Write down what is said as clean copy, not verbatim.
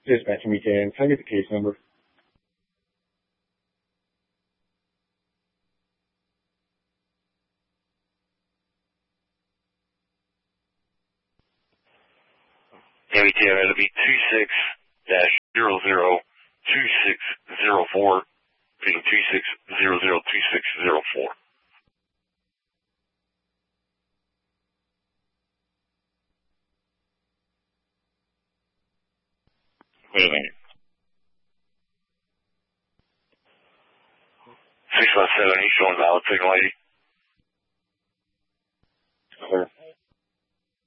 Dispatching weekend. Can I get the case number? METM, it'll be 26-002604, being 26002604. Wait a minute. 617, you showing valid signal ID?